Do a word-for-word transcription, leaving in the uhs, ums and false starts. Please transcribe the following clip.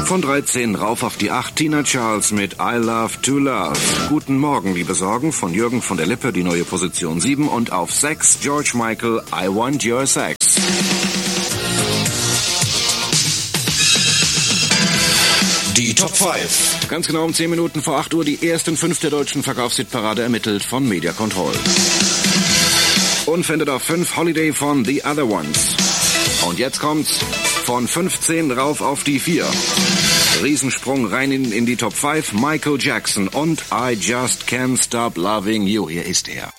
Von dreizehn rauf auf die acht, Tina Charles mit I Love to Love. Guten Morgen, liebe Sorgen, von Jürgen von der Lippe, die neue Position sieben. Und auf sechs, George Michael, I Want Your Sex. Die Top fünf. Ganz genau um zehn Minuten vor acht Uhr die ersten fünf der deutschen Verkaufshitparade ermittelt von Media Control. Unverändert auf fünf, Holiday von The Other Ones. Und jetzt kommt's von fünfzehn rauf auf die vier. Riesensprung rein in, in die Top fünf, Michael Jackson und I Just Can't Stop Loving You. Hier ist er.